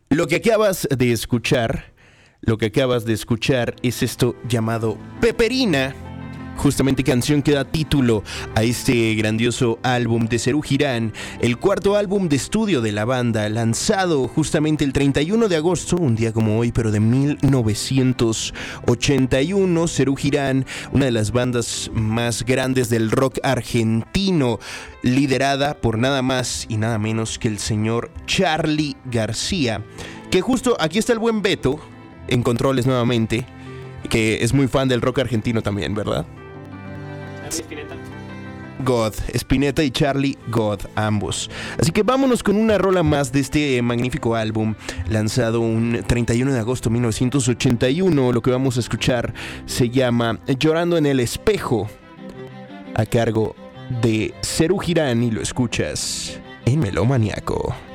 Lo que acabas de escuchar, es esto llamado Peperina, justamente canción que da título a este grandioso álbum de Serú Girán, el cuarto álbum de estudio de la banda, lanzado justamente el 31 de agosto, un día como hoy, pero de 1981. Serú Girán, una de las bandas más grandes del rock argentino, liderada por nada más y nada menos que el señor Charly García, que justo aquí está el buen Beto en controles nuevamente, que es muy fan del rock argentino también, ¿verdad? God, Spinetta y Charly, God, ambos. Así que vámonos con una rola más de este magnífico álbum, lanzado un 31 de agosto de 1981. Lo que vamos a escuchar se llama Llorando en el espejo, a cargo de Serú Girán, y lo escuchas en Melómaniaco.